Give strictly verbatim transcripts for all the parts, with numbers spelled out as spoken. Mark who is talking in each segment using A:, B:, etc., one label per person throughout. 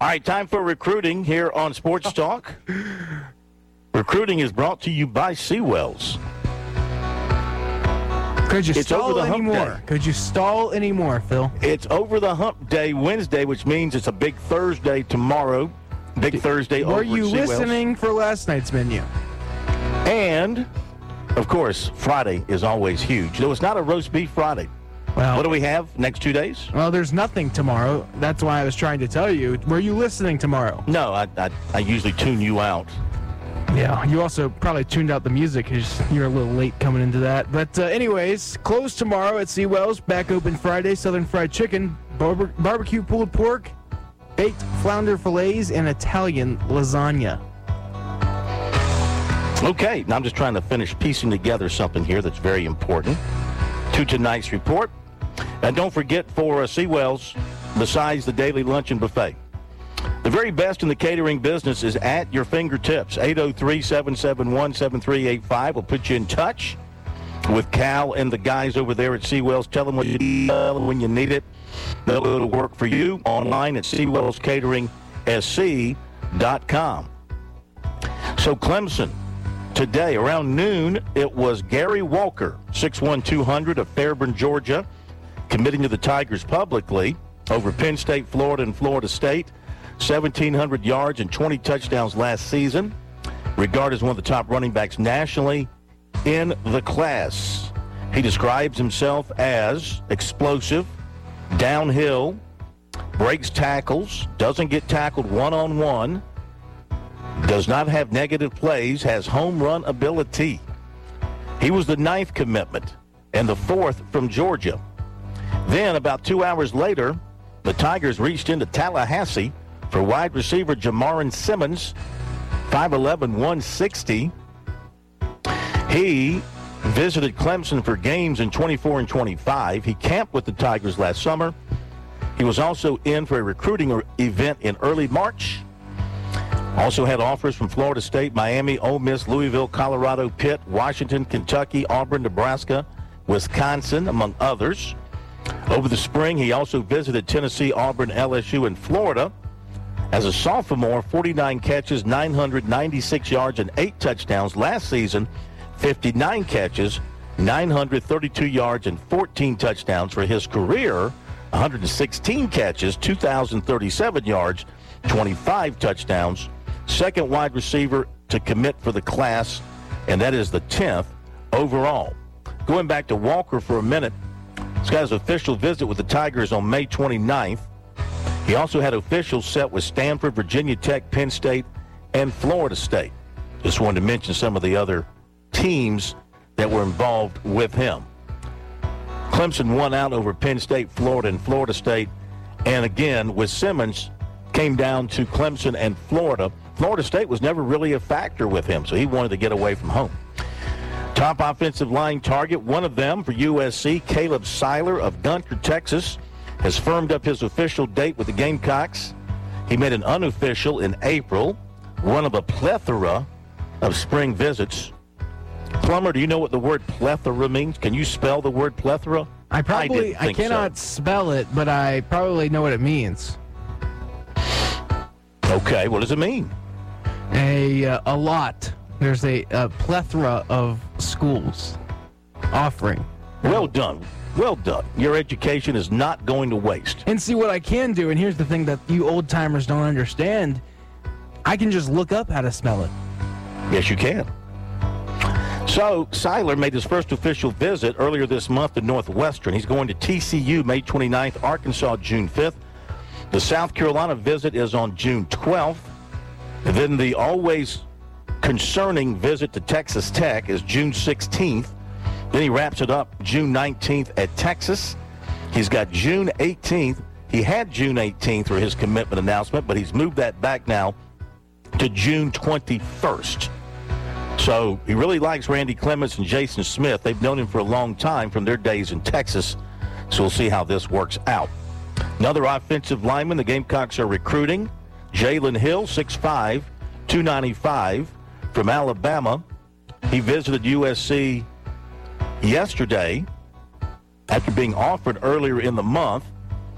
A: All right, time for recruiting here on Sports Talk. Recruiting is brought to you by Seawells.
B: Could you
A: It's
B: stall
A: over the hump
B: anymore?
A: day.
B: Could you stall anymore, Phil?
A: It's over the hump day Wednesday, which means it's a big Thursday tomorrow. Big Thursday over
B: Were
A: at
B: you
A: Seawells.
B: listening for last night's menu?
A: And, of course, Friday is always huge. Though it's not a roast beef Friday.
B: Well,
A: What do we have next two days?
B: well, there's nothing tomorrow. That's why I was trying to tell you. Were you listening tomorrow?
A: No, I, I, I usually tune you out.
B: Yeah, you also probably tuned out the music because you're a little late coming into that. But uh, anyways, closed tomorrow at Seawells. Back open Friday. Southern fried chicken, barbe- barbecue pulled pork, baked flounder fillets, and Italian lasagna.
A: Okay, now I'm just trying to finish piecing together something here that's very important to tonight's report. And don't forget for uh, Seawells, besides the daily luncheon buffet, the very best in the catering business is at your fingertips. eight oh three, seven seven one, seven three eight five will put you in touch with Cal and the guys over there at Seawells. Tell them what you need uh, when you need it. They'll it'll work for you online at seawells catering s c dot com. So Clemson, today around noon, it was Gary Walker, six one, two hundred of Fairburn, Georgia, committing to the Tigers publicly over Penn State, Florida, and Florida State. seventeen hundred yards and twenty touchdowns last season. Regarded as one of the top running backs nationally in the class. He describes himself as explosive, downhill, breaks tackles, doesn't get tackled one-on-one, does not have negative plays, has home run ability. He was the ninth commitment and the fourth from Georgia. Then, about two hours later, the Tigers reached into Tallahassee for wide receiver Jamarin Simmons, five eleven, one sixty. He visited Clemson for games in twenty-four and twenty-five. He camped with the Tigers last summer. He was also in for a recruiting event in early March. Also had offers from Florida State, Miami, Ole Miss, Louisville, Colorado, Pitt, Washington, Kentucky, Auburn, Nebraska, Wisconsin, among others. Over the spring, he also visited Tennessee, Auburn, L S U, and Florida. As a sophomore, forty-nine catches, nine hundred ninety-six yards, and eight touchdowns. Last season, fifty-nine catches, nine hundred thirty-two yards, and fourteen touchdowns. For his career, one hundred sixteen catches, two thousand thirty-seven yards, twenty-five touchdowns. Second wide receiver to commit for the class, and that is the tenth overall. Going back to Walker for a minute, this guy's official visit with the Tigers on May twenty-ninth. He also had officials set with Stanford, Virginia Tech, Penn State, and Florida State. Just wanted to mention some of the other teams that were involved with him. Clemson won out over Penn State, Florida, and Florida State. And again, with Simmons, came down to Clemson and Florida. Florida State was never really a factor with him, so he wanted to get away from home. Top offensive line target, one of them for U S C, Caleb Seiler of Gunter, Texas, has firmed up his official date with the Gamecocks. He made an unofficial in April, one of a plethora of spring visits. Plummer, do you know what the word plethora means? Can you spell the word plethora?
B: I probably,
A: I,
B: I cannot
A: so.
B: spell it, but I probably know what it means.
A: Okay, what does it mean?
B: A, uh, a lot. There's a, a plethora of schools offering.
A: Well done. Well done. Your education is not going to waste.
B: And see what I can do, and here's the thing that you old-timers don't understand. I can just look up how to spell it.
A: Yes, you can. So, Seiler made his first official visit earlier this month to Northwestern. He's going to T C U May twenty-ninth, Arkansas June fifth. The South Carolina visit is on June twelfth. And then the always concerning visit to Texas Tech is June sixteenth. Then he wraps it up June nineteenth at Texas. He's got June eighteenth. He had June eighteenth for his commitment announcement, but he's moved that back now to June twenty-first. So he really likes Randy Clements and Jason Smith. They've known him for a long time from their days in Texas. So we'll see how this works out. Another offensive lineman the Gamecocks are recruiting, Jalen Hill, six five, two ninety-five, from Alabama. He visited U S C yesterday after being offered earlier in the month.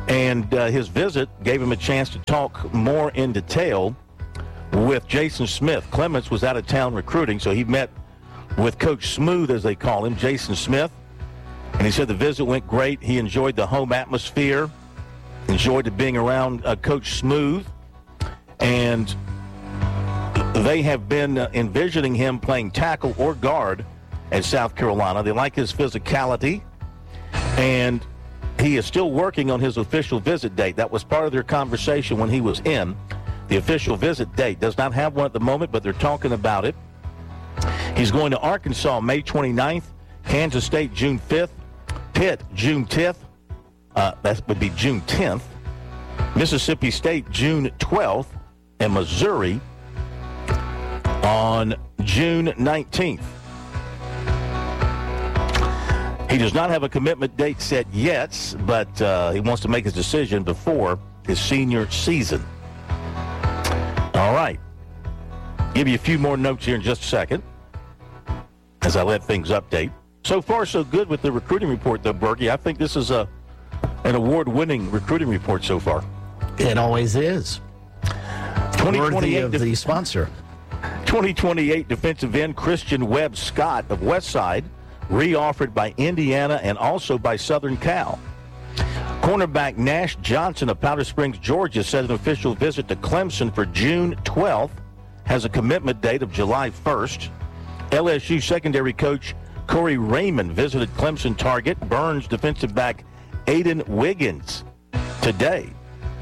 A: And uh, his visit gave him a chance to talk more in detail with Jason Smith. Clements was out of town recruiting, so he met with Coach Smooth, as they call him, Jason Smith. And he said the visit went great. He enjoyed the home atmosphere, enjoyed being around uh, Coach Smooth. And they have been uh, envisioning him playing tackle or guard at South Carolina. They like his physicality. And he is still working on his official visit date. That was part of their conversation when he was in. The official visit date does not have one at the moment, but they're talking about it. He's going to Arkansas May twenty-ninth, Kansas State June fifth, Pitt June tenth, uh, that would be June tenth, Mississippi State June twelfth, and Missouri on June nineteenth. He does not have a commitment date set yet, but uh, he wants to make his decision before his senior season. All right. Give you a few more notes here in just a second as I let things update. So far, so good with the recruiting report, though, Berkey. I think this is a an award-winning recruiting report so far.
C: It always is. Worthy of the sponsor.
A: twenty twenty-eight defensive end Christian Webb Scott of Westside, re-offered by Indiana and also by Southern Cal. Cornerback Nash Johnson of Powder Springs, Georgia, said an official visit to Clemson for June twelfth, has a commitment date of July first. L S U secondary coach Corey Raymond visited Clemson target Burns defensive back Aiden Wiggins today.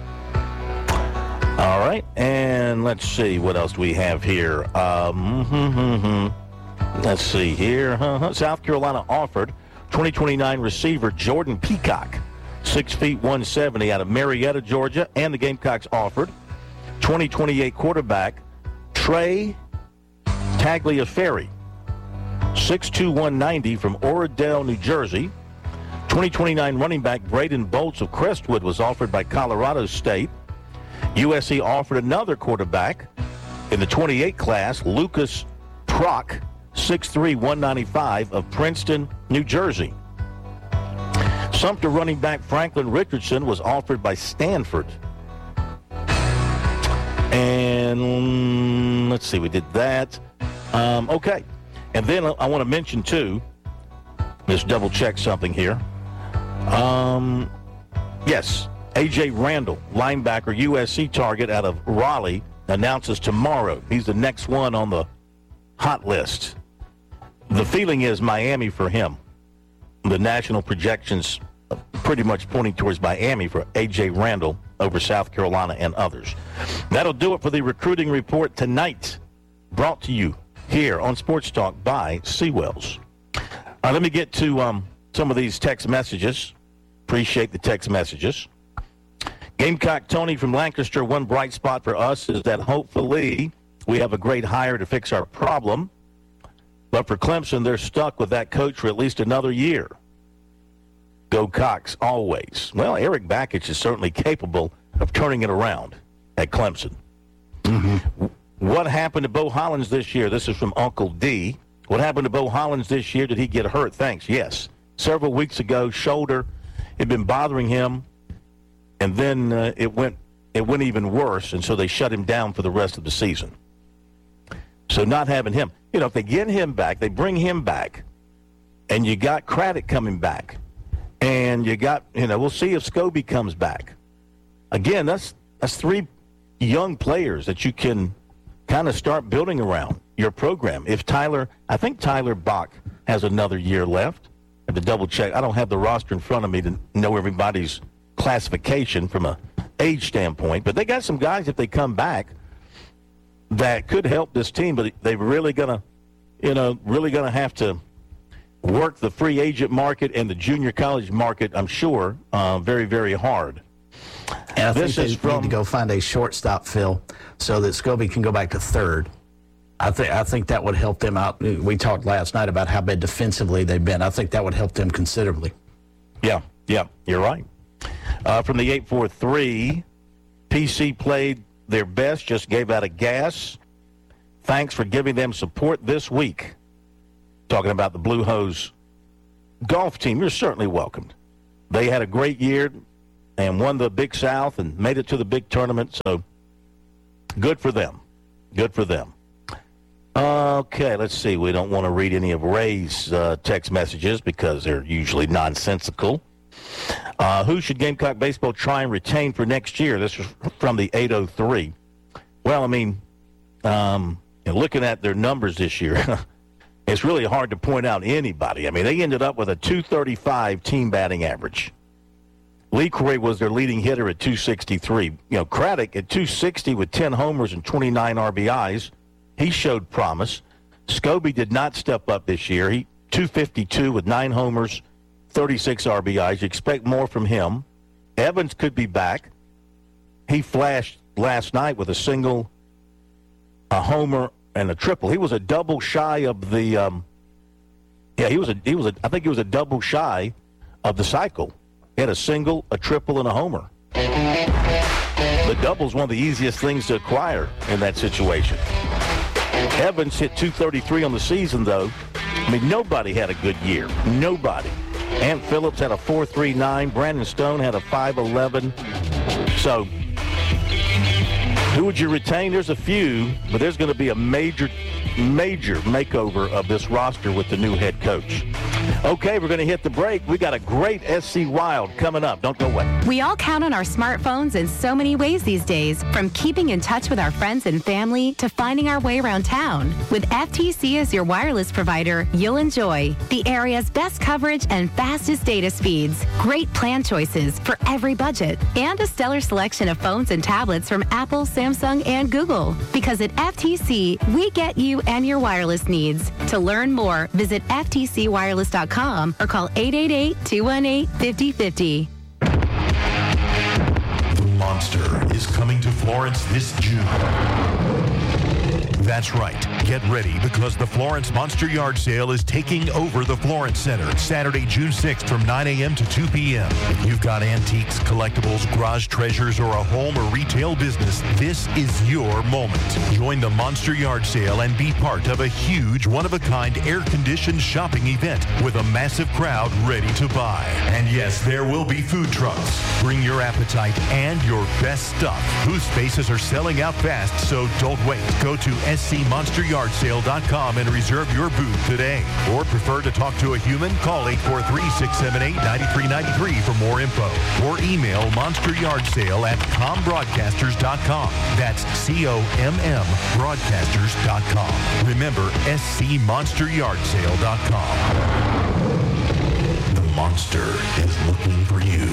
A: All right, and let's see what else we have here. Um, hmm, hmm, hmm. Let's see here. Uh-huh. South Carolina offered twenty twenty-nine receiver Jordan Peacock, six feet one seventy, out of Marietta, Georgia, and the Gamecocks offered twenty twenty-eight quarterback Trey Tagliaferri, six two, one ninety, from Oradell, New Jersey. twenty twenty-nine running back Braden Bolts of Crestwood was offered by Colorado State. U S C offered another quarterback in the twenty-eight class, Lucas Prock, six three, one ninety-five, of Princeton, New Jersey. Sumter running back Franklin Richardson was offered by Stanford. And um, let's see, we did that. Um, okay. And then I want to mention, too, let's double check something here. Um, yes, A J Randall, linebacker, U S C target out of Raleigh, announces tomorrow. He's the next one on the hot list. The feeling is Miami for him. The national projections pretty much pointing towards Miami for A J Randall over South Carolina and others. That'll do it for the recruiting report tonight, brought to you here on Sports Talk by Seawells. All right, let me get to um, some of these text messages. Appreciate the text messages. Gamecock Tony from Lancaster, one bright spot for us is that hopefully we have a great hire to fix our problem. But for Clemson, they're stuck with that coach for at least another year. Go Cox, always. Well, Eric Bakich is certainly capable of turning it around at Clemson. Mm-hmm. What happened to Bo Hollins this year? This is from Uncle D. What happened to Bo Hollins this year? Did he get hurt? Thanks. Yes. Several weeks ago, shoulder had been bothering him, and then uh, it went it went even worse, and so they shut him down for the rest of the season. So not having him. You know, if they get him back, they bring him back, and you got Craddock coming back, and you got, you know, we'll see if Scobie comes back. Again, that's that's three young players that you can kind of start building around your program. If Tyler, I think Tyler Bach has another year left. I have to double check. I don't have the roster in front of me to know everybody's classification from a age standpoint, but they got some guys, if they come back, that could help this team, but they're really gonna, you know, really gonna have to work the free agent market and the junior college market, I'm sure, uh, very, very hard.
C: And I
A: this
C: think
A: is
C: they
A: from,
C: need to go find a shortstop, Phil, so that Scobie can go back to third. I think I think that would help them out. We talked last night about how bad defensively they've been. I think that would help them considerably.
A: Yeah, yeah, you're right. Uh, from the eight four three, P C played their best, just gave out a gas. Thanks for giving them support this week. Talking about the Blue Hose golf team, you're certainly welcomed. They had a great year. and won the Big South and made it to the big tournament. So good for them. Good for them. Okay, let's see. We don't want to read any of Ray's uh, text messages because they're usually nonsensical. Uh, who should Gamecock baseball try and retain for next year? This was from the eight oh three. Well, I mean, um, you know, looking at their numbers this year, it's really hard to point out anybody. I mean, they ended up with a two thirty-five team batting average. Lee Corey was their leading hitter at two sixty-three. You know, Craddock at two sixty with ten homers and twenty-nine R B Is. He showed promise. Scobie did not step up this year. He two fifty-two with nine homers, thirty-six R B Is. You expect more from him. Evans could be back. He flashed last night with a single, a homer, and a triple. He was a double shy of the. Um, yeah, he was a. He was a. I think he was a double shy of the cycle. He had a single, a triple, and a homer. The double's one of the easiest things to acquire in that situation. Evans hit two thirty-three on the season, though. I mean, nobody had a good year. Nobody. Ant Phillips had a four three nine. Brandon Stone had a five eleven. So, who would you retain? There's a few, but there's going to be a major, major makeover of this roster with the new head coach. Okay, we're going to hit the break. We got a great S C Wild coming up. Don't go away.
D: We all count on our smartphones in so many ways these days, from keeping in touch with our friends and family to finding our way around town. With F T C as your wireless provider, you'll enjoy the area's best coverage and fastest data speeds, great plan choices for every budget, and a stellar selection of phones and tablets from Apple, Samsung, and Google. Because at F T C, we get you and your wireless needs. To learn more, visit F T C wireless dot com or call eight eight eight, two one eight, five oh five oh.
E: The Monster is coming to Florence this June. That's right. Get ready because the Florence Monster Yard Sale is taking over the Florence Center Saturday, June sixth from nine a.m. to two p.m. If you've got antiques, collectibles, garage treasures, or a home or retail business, this is your moment. Join the Monster Yard Sale and be part of a huge, one-of-a-kind, air-conditioned shopping event with a massive crowd ready to buy. And yes, there will be food trucks. Bring your appetite and your best stuff. Booth spaces are selling out fast, so don't wait. Go to S C monster yard sale dot com and reserve your booth today. Or prefer to talk to a human? Call eight four three, six seven eight, nine three nine three for more info. Or email monster yard sale at com broadcasters dot com. That's C O M M broadcasters dot com. Remember, S C monster yard sale dot com. The Monster is looking for you.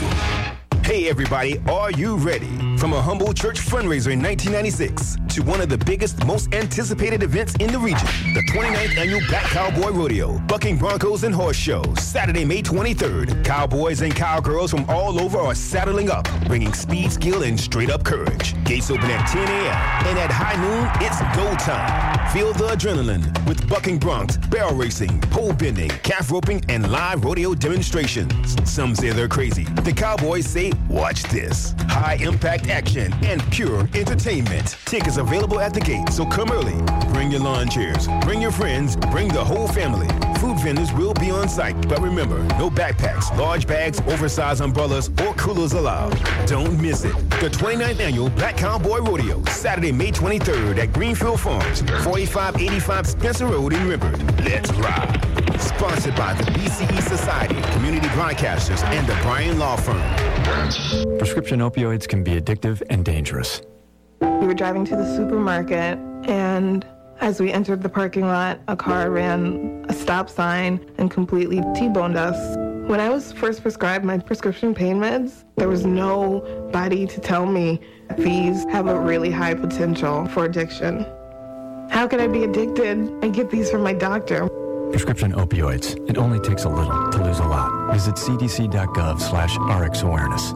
F: Hey everybody, are you ready? From a humble church fundraiser in nineteen ninety-six to one of the biggest, most anticipated events in the region, the twenty-ninth Annual Black Cowboy Rodeo, Bucking Broncos and Horse Show, Saturday, May twenty-third. Cowboys and cowgirls from all over are saddling up, bringing speed, skill, and straight-up courage. Gates open at ten a.m. and at high noon, it's go time. Feel the adrenaline with bucking broncs, barrel racing, pole bending, calf roping, and live rodeo demonstrations. Some say they're crazy. The Cowboys say, watch this. High impact action and pure entertainment. Tickets available at the gate, so come early. Bring your lawn chairs, bring your friends, bring the whole family. Food vendors will be on site, but remember, no backpacks, large bags, oversized umbrellas, or coolers allowed. Don't miss it. The twenty-ninth Annual Black Cowboy Rodeo, Saturday, May twenty-third at Greenfield Farms, forty-five eighty-five Spencer Road in River. Let's ride. Sponsored by the B C E Society, Community Broadcasters, and the Bryan Law Firm.
G: Prescription opioids can be addictive and dangerous.
H: We were driving to the supermarket, and as we entered the parking lot, a car ran a stop sign and completely T-boned us. When I was first prescribed my prescription pain meds, there was nobody to tell me these have a really high potential for addiction. How could I be addicted? I get these from my doctor.
G: Prescription opioids. It only takes a little to lose a lot. Visit c d c dot gov slash R X awareness.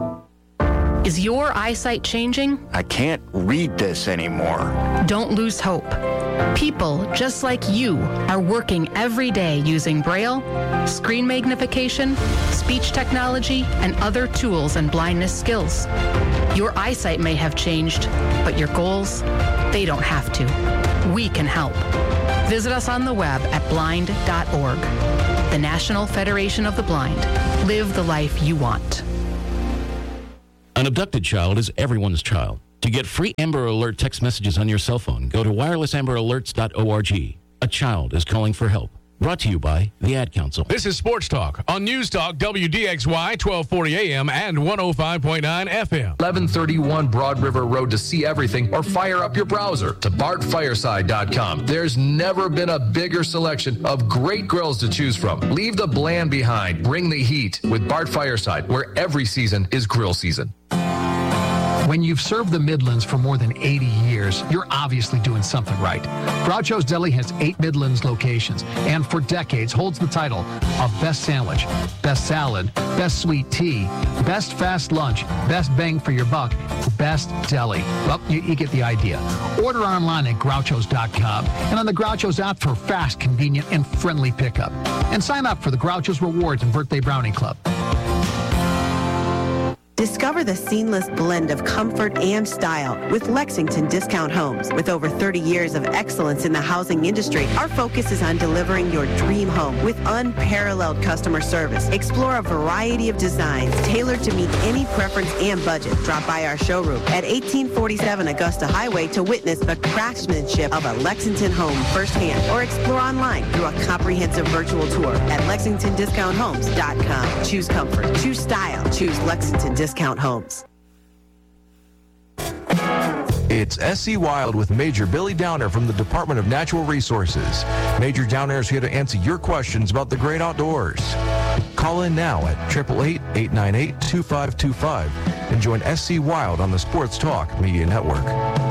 I: Is your eyesight changing?
J: I can't read this anymore.
I: Don't lose hope. People just like you are working every day using Braille, screen magnification, speech technology, and other tools and blindness skills. Your eyesight may have changed, but your goals, they don't have to. We can help. Visit us on the web at blind dot org. The National Federation of the Blind. Live the life you want.
K: An abducted child is everyone's child. To get free Amber Alert text messages on your cell phone, go to wireless amber alerts dot org. A child is calling for help. Brought to you by the Ad Council.
L: This is Sports Talk on News Talk W D X Y twelve forty A M and one oh five point nine F M.
M: eleven thirty-one Broad River Road to see everything, or fire up your browser to bart fireside dot com. There's never been a bigger selection of great grills to choose from. Leave the bland behind. Bring the heat with Bart Fireside, where every season is grill season.
N: When you've served the Midlands for more than eighty years, you're obviously doing something right. Groucho's Deli has eight Midlands locations and for decades holds the title of Best Sandwich, Best Salad, Best Sweet Tea, Best Fast Lunch, Best Bang for Your Buck, Best Deli. Well, you, you get the idea. Order online at grouchos dot com and on the Groucho's app for fast, convenient, and friendly pickup. And sign up for the Groucho's Rewards and Birthday Brownie Club.
O: Discover the seamless blend of comfort and style with Lexington Discount Homes. With over thirty years of excellence in the housing industry, our focus is on delivering your dream home with unparalleled customer service. Explore a variety of designs tailored to meet any preference and budget. Drop by our showroom at eighteen forty-seven Augusta Highway to witness the craftsmanship of a Lexington home firsthand, or explore online through a comprehensive virtual tour at lexington discount homes dot com. Choose comfort, choose style, choose Lexington Discount Homes.
P: It's S C Wild with Major Billy Downer from the Department of Natural Resources. Major Downer is here to answer your questions about the great outdoors. Call in now at eight eight eight, eight nine eight, two five two five and join S C Wild on the Sports Talk Media Network.